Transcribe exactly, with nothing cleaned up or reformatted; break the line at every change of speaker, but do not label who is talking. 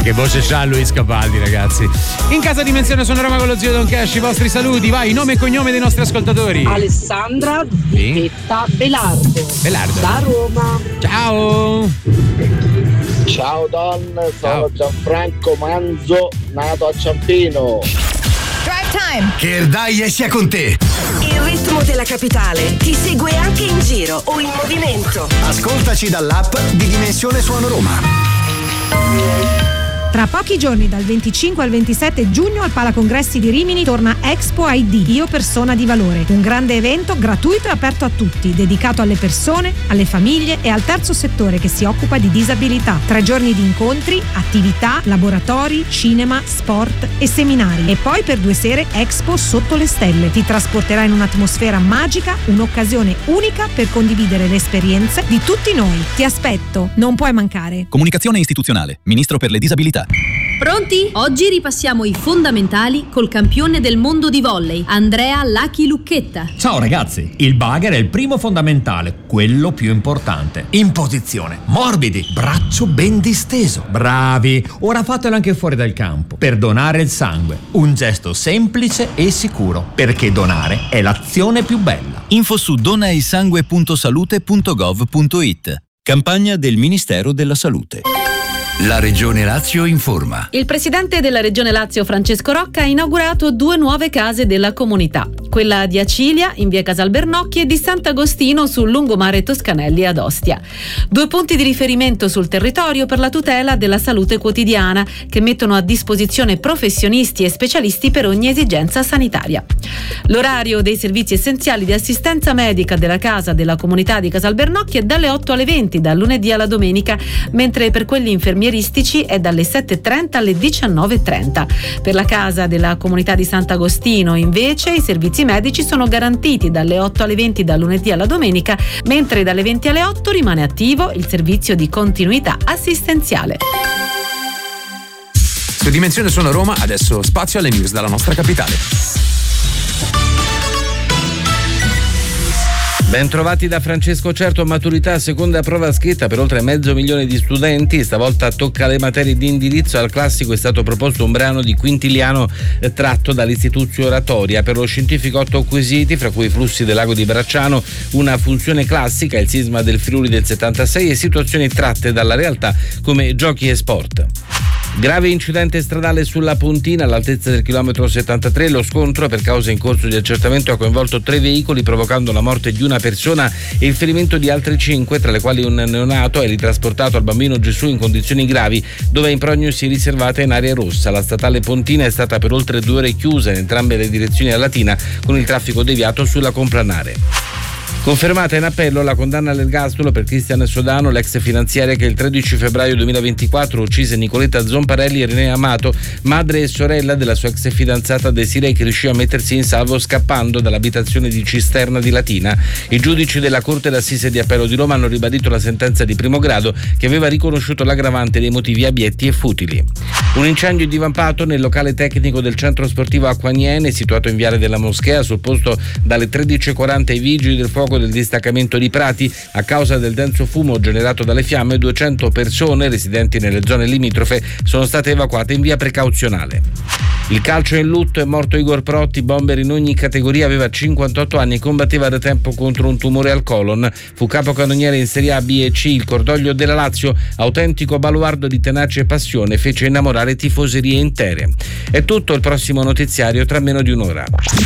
che voce c'ha Luis Capaldi, ragazzi. In casa Dimensione Sonorama con lo zio Don Cash, i vostri saluti, vai, nome e cognome dei nostri ascoltatori.
Alessandra di Vetta sì? Belardo.
Belardo.
Da Roma.
Ciao.
Ciao Don, sono
Ciao.
Gianfranco Manzo, nato a Ciampino.
Drive time.
Che Erdaie sia con te.
Il ritmo della capitale ti segue anche in giro o in movimento.
Ascoltaci dall'app di Dimensione Suono Roma.
Tra pochi giorni, dal venticinque al ventisette giugno, al Palacongressi di Rimini torna Expo I D, Io Persona di Valore, un grande evento gratuito e aperto a tutti, dedicato alle persone, alle famiglie e al terzo settore che si occupa di disabilità. Tre giorni di incontri, attività, laboratori, cinema, sport e seminari. E poi per due sere Expo sotto le stelle. Ti trasporterà in un'atmosfera magica, un'occasione unica per condividere le esperienze di tutti noi. Ti aspetto, non puoi mancare.
Comunicazione istituzionale, Ministro per le disabilità.
Pronti? Oggi ripassiamo i fondamentali col campione del mondo di volley, Andrea Lucky Lucchetta.
Ciao ragazzi, il bugger è il primo fondamentale, quello più importante. In posizione, morbidi, braccio ben disteso. Bravi, ora fatelo anche fuori dal campo, per donare il sangue. Un gesto semplice e sicuro, perché donare è l'azione più bella.
Info su donaisangue punto salute punto gov punto it. Campagna del Ministero della Salute.
La Regione Lazio informa.
Il presidente della Regione Lazio, Francesco Rocca, ha inaugurato due nuove case della comunità. Quella di Acilia, in via Casalbernocchi, e di Sant'Agostino sul lungomare Toscanelli ad Ostia. Due punti di riferimento sul territorio per la tutela della salute quotidiana, che mettono a disposizione professionisti e specialisti per ogni esigenza sanitaria. L'orario dei servizi essenziali di assistenza medica della casa della comunità di Casalbernocchi è dalle otto alle venti, dal lunedì alla domenica, mentre per quelli infermieristici è dalle sette e trenta alle diciannove e trenta. Per la casa della comunità di Sant'Agostino, invece, i servizi medici sono garantiti dalle otto alle venti dal lunedì alla domenica, mentre dalle venti alle otto rimane attivo il servizio di continuità assistenziale.
Su Dimensione Suono Roma, adesso spazio alle news dalla nostra capitale.
Ben trovati da Francesco Certo. Maturità, seconda prova scritta per oltre mezzo milione di studenti. Stavolta tocca le materie di indirizzo. Al classico è stato proposto un brano di Quintiliano eh, tratto dall'Istituzio Oratoria. Per lo scientifico otto quesiti, fra cui i flussi del lago di Bracciano, una funzione classica, il sisma del Friuli del settantasei e situazioni tratte dalla realtà come giochi e sport. Grave incidente stradale sulla Pontina all'altezza del chilometro settantatré. Lo scontro, per causa in corso di accertamento, ha coinvolto tre veicoli, provocando la morte di una persona e il ferimento di altre cinque, tra le quali un neonato. È ritrasportato al Bambino Gesù in condizioni gravi, dove è in prognosi riservata in area rossa. La statale Pontina è stata per oltre due ore chiusa in entrambe le direzioni a Latina, con il traffico deviato sulla Complanare. Confermata in appello la condanna all'ergastolo per Cristian Sodano, l'ex finanziaria che il tredici febbraio duemilaventiquattro uccise Nicoletta Zomparelli e René Amato, madre e sorella della sua ex fidanzata Desiree, che riuscì a mettersi in salvo scappando dall'abitazione di Cisterna di Latina. I giudici della Corte d'Assise di Appello di Roma hanno ribadito la sentenza di primo grado, che aveva riconosciuto l'aggravante dei motivi abietti e futili. Un incendio divampato nel locale tecnico del centro sportivo Acquaniene, situato in Viale della Moschea. Sul posto dalle tredici e quaranta i vigili del fuoco del distaccamento di Prati. A causa del denso fumo generato dalle fiamme, duecento persone residenti nelle zone limitrofe sono state evacuate in via precauzionale. Il calcio è in lutto, è morto Igor Protti, bomber in ogni categoria, aveva cinquantotto anni e combatteva da tempo contro un tumore al colon. Fu capocannoniere in Serie A, B e C. Il cordoglio della Lazio, autentico baluardo di tenacia e passione, fece innamorare tifoserie intere. È tutto, il prossimo notiziario tra meno di un'ora.